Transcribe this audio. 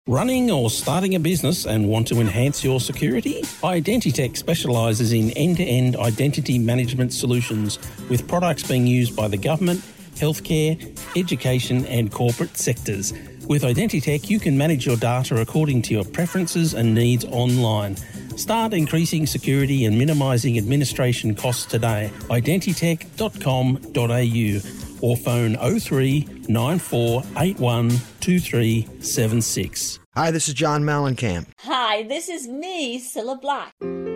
Running or starting a business and want to enhance your security? Identitech specialises in end-to-end identity management solutions with products being used by the government, healthcare, education and corporate sectors. With Identitech, you can manage your data according to your preferences and needs online. Start increasing security and minimising administration costs today. Identitech.com.au or phone 03 9481 2376. Hi, this is John Mellencamp. Hi, this is me, Cilla Black.